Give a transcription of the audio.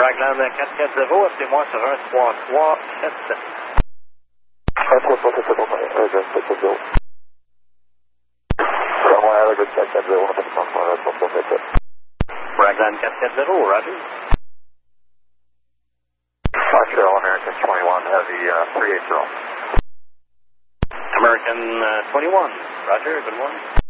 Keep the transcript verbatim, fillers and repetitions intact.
Raglan quatre quatre zéro, appelez-moi sur un trois trois sept sept. un trois trois sept sept, Raglan quatre quatre zéro. Somewhere Raglan quatre quatre zéro, un trois trois sept sept. Raglan quatre quatre zéro, Roger. Montreal American twenty-one, heavy uh, three eight zero. American uh, twenty-one, Roger, good morning.